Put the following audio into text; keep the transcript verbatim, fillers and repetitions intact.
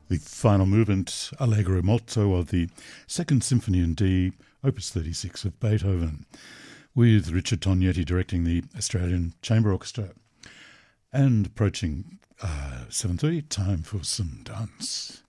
The final movement, Allegro molto, of the Second Symphony in D, Opus thirty-six of Beethoven, with Richard Tognetti directing the Australian Chamber Orchestra. And approaching uh, seven thirty, time for some dance.